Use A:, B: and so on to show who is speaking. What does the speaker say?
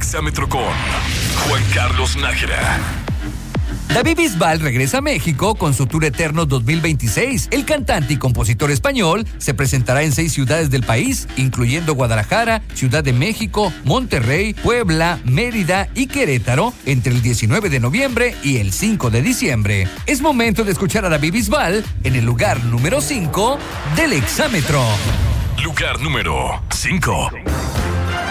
A: Exámetro con Juan Carlos Nájera.
B: David Bisbal regresa a México con su Tour Eterno 2026. El cantante y compositor español se presentará en 6 ciudades del país, incluyendo Guadalajara, Ciudad de México, Monterrey, Puebla, Mérida y Querétaro, entre el 19 de noviembre y el 5 de diciembre. Es momento de escuchar a David Bisbal en el lugar número 5 del Exámetro.
A: Lugar número 5.